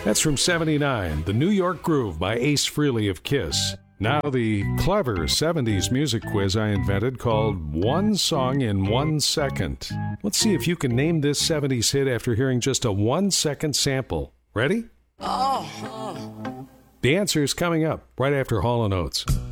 That's from 79, The New York Groove by Ace Frehley of Kiss. Now the clever 70s music quiz I invented called One Song in 1 Second. Let's see if you can name this 70s hit after hearing just a 1-second sample. Ready? The answer is coming up right after Hall & Oates.